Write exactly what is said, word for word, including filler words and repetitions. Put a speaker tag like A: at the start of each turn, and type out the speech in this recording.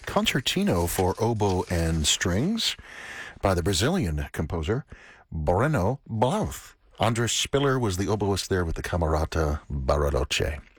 A: concertino for oboe and strings by the Brazilian composer Breno Blouth. Andres Spiller was the oboist there with the Camerata Bariloche.